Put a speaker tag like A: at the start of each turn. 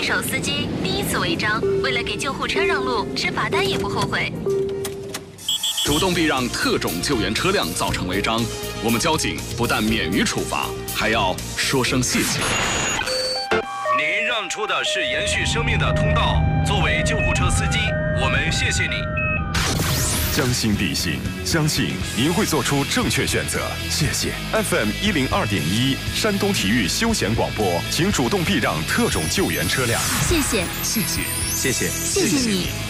A: 手司机第一次违章，为了给救护车让路，吃罚单也不后悔。
B: 主动避让特种救援车辆造成违章，我们交警不但免于处罚，还要说声谢谢。
C: 您让出的是延续生命的通道，作为救护车司机，我们谢谢你。
D: 将心比心，相信您会做出正确选择。谢谢 FM 102.1山东体育休闲广播，请主动避让特种救援车辆。
A: 谢谢，
C: 谢谢，谢谢，
A: 谢谢你。